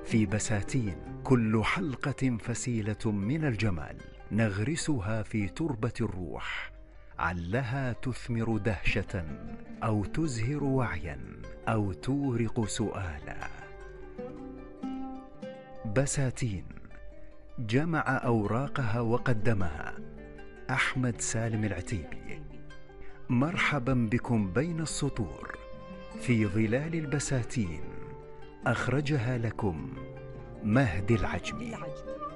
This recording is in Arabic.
في بساتين كل حلقة فسيلة من الجمال نغرسها في تربة الروح، علها تثمر دهشة أو تزهر وعيا أو تورق سؤالا. بساتين جمع أوراقها وقدمها أحمد سالم العتيبي. مرحبا بكم بين السطور في ظلال البساتين. أخرجها لكم مهدي العجمي.